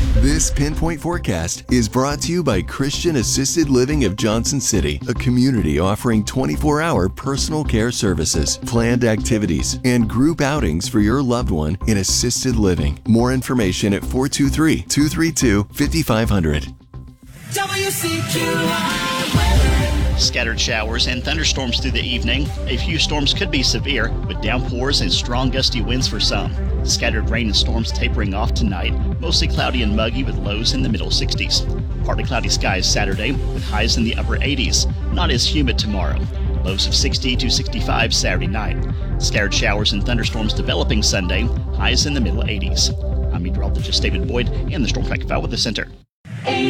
This Pinpoint Forecast is brought to you by Christian Assisted Living of Johnson City, a community offering 24-hour personal care services, planned activities, and group outings for your loved one in assisted living. More information at 423-232-5500. WCQI weather. Scattered showers and thunderstorms through the evening. A few storms could be severe, with downpours and strong gusty winds for some. Scattered rain and storms tapering off tonight, mostly cloudy and muggy with lows in the middle 60s. Partly cloudy skies Saturday, with highs in the upper 80s. Not as humid tomorrow. Lows of 60 to 65 Saturday night. Scattered showers and thunderstorms developing Sunday, highs in the middle 80s. I'm meteorologist David Boyd in the Storm Track Weather Center.